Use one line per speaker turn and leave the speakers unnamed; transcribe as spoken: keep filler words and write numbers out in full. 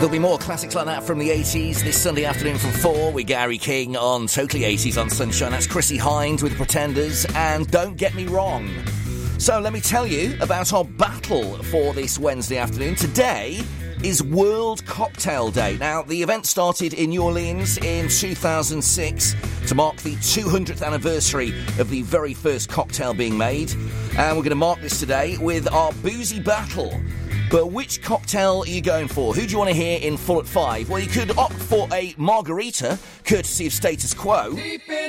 There'll be more classics like that from the eighties this Sunday afternoon from four with Gary King on Totally eighties on Sunshine. That's Chrissy Hynde with the Pretenders and Don't Get Me Wrong. So let me tell you about our battle for this Wednesday afternoon. Today is World Cocktail Day. Now, the event started in New Orleans in two thousand six to mark the two hundredth anniversary of the very first cocktail being made. And we're going to mark this today with our boozy battle. But which cocktail are you going for? Who do you want to hear in full at five? Well, you could opt for a margarita, courtesy of Status Quo.